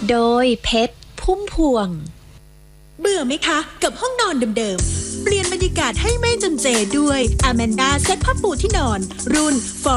โดยเพชรพุ่มพวงเบื่อไหมคะกับห้องนอนเดิมๆเปลี่ยนบรรยากาศให้ไม่จำเจด้วย Amanda เซ็ตผ้าปูที่นอนรุ่น